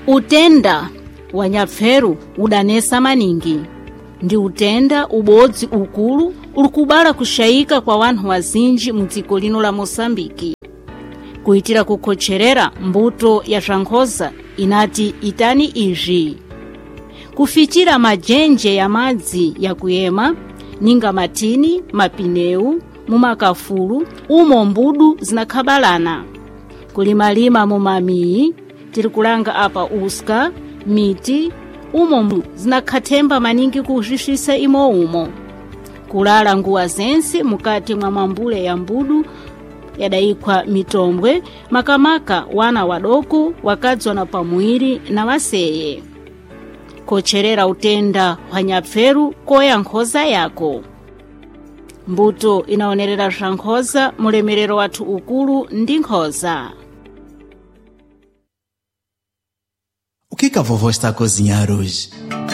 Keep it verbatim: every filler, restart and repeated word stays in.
Utenda wa nyapferu udanesa maningi. Ndi utenda ubodzi ukulu ulikubala kushayika kwa wanthu wazinji mudziko lino la Mosambiki. Kuitira kukhocherera mbuto ya Shankhoza inati itani izi. Kufichira majenje ya madzi ya kuyema, ninga matini, mapineu, mumakafulu, umo mbudu zinakhabalana. Kulimalima mumamii, tirikulanga apa uska, miti, umo mbudu zinakhathemba maningi kuzhishisa imo umo. Kulala nguwa zense mukati mwa mambule ya mbudu yadaikwa mitombwe, makamaka wana wadoku wakadzwa na pamuiri na waseye. Kocherera utenda wa nyapferu koya nkhoza yako. Mbuto inaonerera Shankhoza mulemerero wathu ukulu ndi nkhoza. O que que a vovó está a cozinhar hoje?